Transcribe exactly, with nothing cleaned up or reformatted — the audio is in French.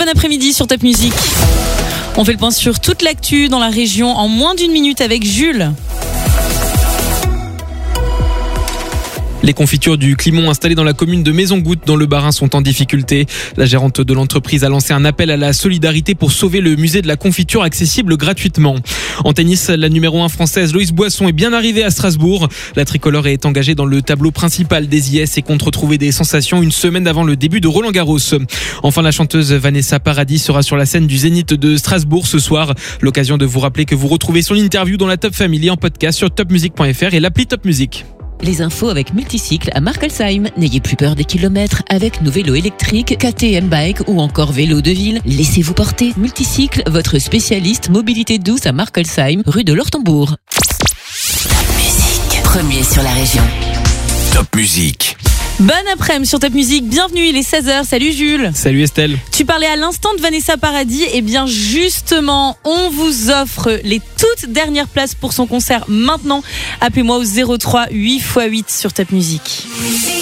bon après-midi sur Top Music. On fait le point sur toute l'actu dans la région en moins d'une minute avec Jules. Les confitures du Climont installées dans la commune de Maison-Goutte dans le Bas-Rhin sont en difficulté. La gérante de l'entreprise a lancé un appel à la solidarité pour sauver le musée de la confiture accessible gratuitement. En tennis, la numéro un française Loïs Boisson est bien arrivée à Strasbourg. La tricolore est engagée dans le tableau principal des I S et compte retrouver des sensations une semaine avant le début de Roland-Garros. Enfin, la chanteuse Vanessa Paradis sera sur la scène du Zénith de Strasbourg ce soir. L'occasion de vous rappeler que vous retrouvez son interview dans la Top Family en podcast sur top music point f r et l'appli Top Music. Les infos avec Multicycle à Markelsheim. N'ayez plus peur des kilomètres avec nos vélos électriques, K T M Bike ou encore vélos de ville. Laissez-vous porter. Multicycle, votre spécialiste mobilité douce à Markelsheim, rue de l'Ortembourg. Top Music, premier sur la région. Top Music. Bon après-midi sur Top Music, bienvenue, il est seize heures, salut Jules. Salut Estelle. Tu parlais à l'instant de Vanessa Paradis, et bien justement, on vous offre les toutes dernières places pour son concert maintenant. Appelez-moi au zéro trois huit fois huit sur Top Music.